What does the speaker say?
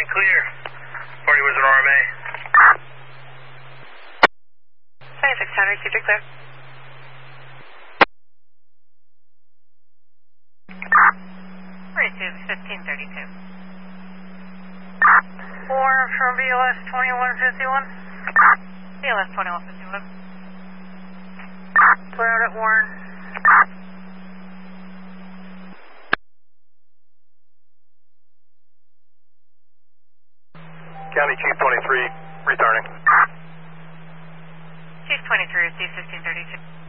clear. Party was an RMA. 2600, keep it clear. 1532. Warren from BLS 2151. BLS 2151. Clear out at Warren. County Chief 23, returning. Chief 23, receive 1532.